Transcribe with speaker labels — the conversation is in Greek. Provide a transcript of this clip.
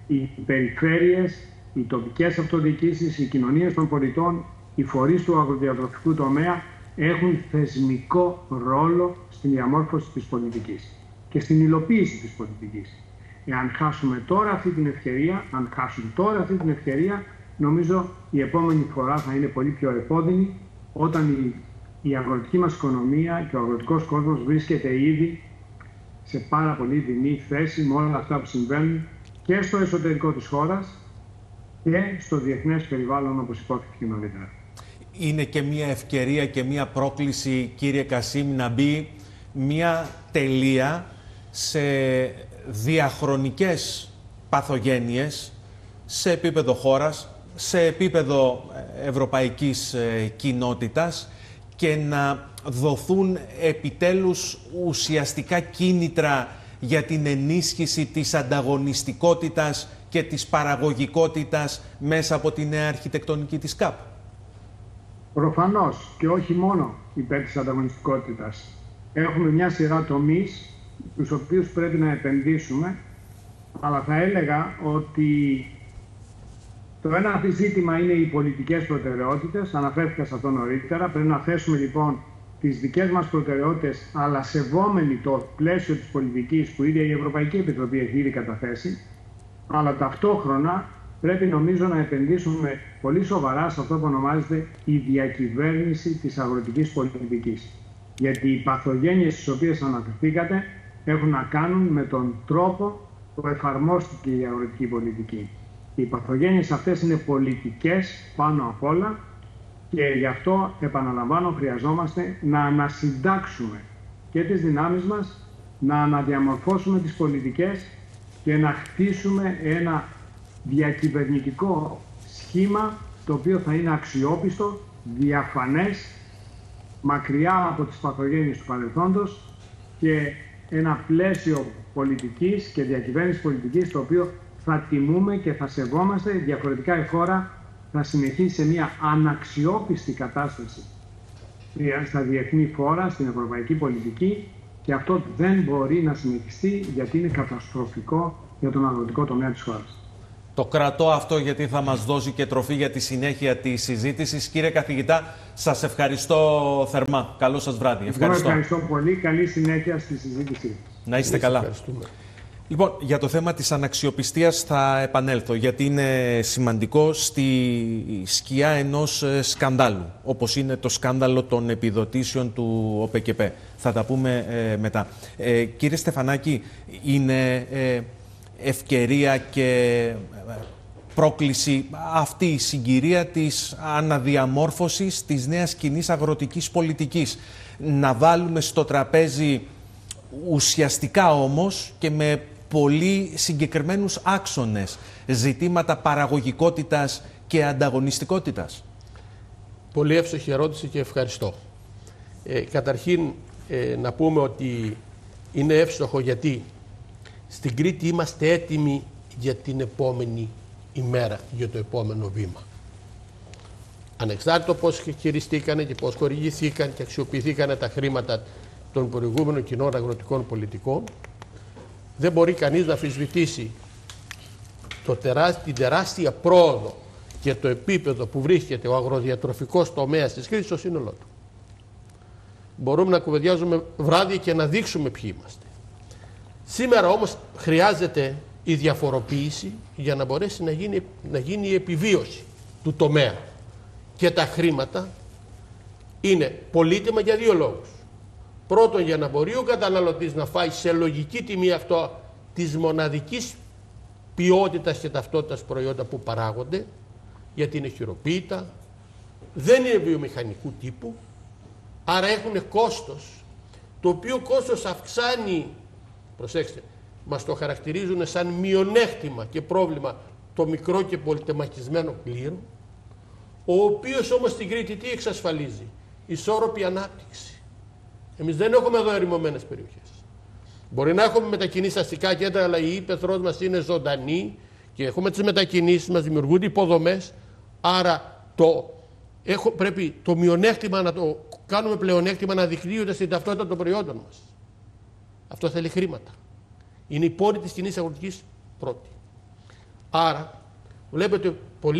Speaker 1: οι περιφέρειες, οι τοπικές αυτοδιοικήσεις, οι κοινωνίες των πολιτών, οι φορείς του αγροδιατροφικού τομέα έχουν θεσμικό ρόλο στην διαμόρφωση της πολιτικής και στην υλοποίηση της πολιτικής. Εάν χάσουμε τώρα αυτή την ευκαιρία, νομίζω η επόμενη φορά θα είναι πολύ πιο επώδυνη, όταν η αγροτική μας οικονομία και ο αγροτικός κόσμος βρίσκεται ήδη σε πάρα πολύ δεινή θέση με όλα αυτά που συμβαίνουν και στο εσωτερικό της χώρας και στο διεθνές περιβάλλον, όπως υπόθηκε νωρίτερα.
Speaker 2: Είναι και μια ευκαιρία και μια πρόκληση, κύριε Κασίμ, να μπει μια τελεία σε διαχρονικές παθογένειες σε επίπεδο χώρας, σε επίπεδο ευρωπαϊκής κοινότητας και να δοθούν επιτέλους ουσιαστικά κίνητρα για την ενίσχυση της ανταγωνιστικότητας και της παραγωγικότητας μέσα από τη νέα αρχιτεκτονική της ΚΑΠ.
Speaker 1: Προφανώς και όχι μόνο υπέρ της ανταγωνιστικότητας. Έχουμε μια σειρά τομείς τους οποίους πρέπει να επενδύσουμε, αλλά θα έλεγα ότι το ένα ζήτημα είναι οι πολιτικές προτεραιότητες. Αναφέρθηκα σε αυτό νωρίτερα. Πρέπει να θέσουμε λοιπόν τις δικές μας προτεραιότητες, αλλά σεβόμενοι το πλαίσιο της πολιτικής που η ίδια η Ευρωπαϊκή Επιτροπή έχει ήδη καταθέσει. Αλλά ταυτόχρονα πρέπει, νομίζω, να επενδύσουμε πολύ σοβαρά σε αυτό που ονομάζεται η διακυβέρνηση της αγροτικής πολιτικής. Γιατί οι παθογένειες στις οποίες αναφερθήκατε έχουν να κάνουν με τον τρόπο που εφαρμόστηκε η αγροτική πολιτική. Οι παθογένειες αυτές είναι πολιτικές πάνω απ' όλα και γι' αυτό, επαναλαμβάνω, χρειαζόμαστε να ανασυντάξουμε και τις δυνάμεις μας, να αναδιαμορφώσουμε τις πολιτικές και να χτίσουμε ένα διακυβερνητικό σχήμα το οποίο θα είναι αξιόπιστο, διαφανές, μακριά από τις παθογένειες του παρελθόντος και ένα πλαίσιο πολιτικής και διακυβέρνησης πολιτικής το οποίο θα τιμούμε και θα σεβόμαστε. Διαφορετικά η χώρα θα συνεχίσει σε μια αναξιόπιστη κατάσταση στα διεθνή φόρα, στην ευρωπαϊκή πολιτική, και αυτό δεν μπορεί να συνεχιστεί γιατί είναι καταστροφικό για τον αγροτικό τομέα της χώρας.
Speaker 2: Το κρατώ αυτό γιατί θα μας δώσει και τροφή για τη συνέχεια της συζήτησης. Κύριε καθηγητά, σας ευχαριστώ θερμά. Καλό σας βράδυ.
Speaker 1: Ευχαριστώ πολύ. Καλή συνέχεια στη συζήτηση.
Speaker 2: Να είστε καλά. Λοιπόν, για το θέμα της αναξιοπιστίας θα επανέλθω, γιατί είναι σημαντικό στη σκιά ενός σκανδάλου, όπως είναι το σκάνδαλο των επιδοτήσεων του ΟΠΕΚΕΠΕ. Θα τα πούμε μετά. Κύριε Στεφανάκη, είναι ευκαιρία και πρόκληση αυτή η συγκυρία της αναδιαμόρφωσης της νέας κοινής αγροτικής πολιτικής. Να βάλουμε στο τραπέζι ουσιαστικά όμως και με πολύ συγκεκριμένους άξονες ζητήματα παραγωγικότητας και ανταγωνιστικότητας.
Speaker 3: Πολύ εύστοχη ερώτηση και ευχαριστώ. Καταρχήν να πούμε ότι είναι εύστοχο γιατί στην Κρήτη είμαστε έτοιμοι για την επόμενη ημέρα, για το επόμενο βήμα. Ανεξάρτητο πώς χειριστήκανε και πώς χορηγηθήκαν και αξιοποιηθήκανε τα χρήματα των προηγούμενων κοινών αγροτικών πολιτικών, δεν μπορεί κανείς να αμφισβητήσει την τεράστια πρόοδο και το επίπεδο που βρίσκεται ο αγροδιατροφικός τομέας της Κρήτης στο σύνολό του. Μπορούμε να κουβεντιάζουμε βράδυ και να δείξουμε ποιοι είμαστε. Σήμερα όμως χρειάζεται η διαφοροποίηση για να μπορέσει να γίνει η επιβίωση του τομέα. Και τα χρήματα είναι πολύτιμα για δύο λόγους. Πρώτον, για να μπορεί ο καταναλωτής να φάει σε λογική τιμή αυτό της μοναδικής ποιότητας και ταυτότητας προϊόντα που παράγονται, γιατί είναι χειροποίητα, δεν είναι βιομηχανικού τύπου, άρα έχουν κόστος, το οποίο κόστος αυξάνει, προσέξτε, μας το χαρακτηρίζουν σαν μειονέκτημα και πρόβλημα το μικρό και πολυτεμαχισμένο κλήρο, ο οποίος όμως στην Κρήτη τι εξασφαλίζει? Ισόρροπη ανάπτυξη. Εμείς δεν έχουμε εδώ ερημωμένες περιοχές. Μπορεί να έχουμε μετακινήσεις αστικά κέντρα, αλλά η ύπαιθρός μας είναι ζωντανή και έχουμε τις μετακινήσεις μας, δημιουργούνται υποδομές. Άρα πρέπει το μειονέκτημα να το κάνουμε πλεονέκτημα, να δεικνύονται στην ταυτότητα των προϊόντων μας. Αυτό θέλει χρήματα. Είναι η πόρη της κοινής αγροτικής πρώτη. Άρα, βλέπετε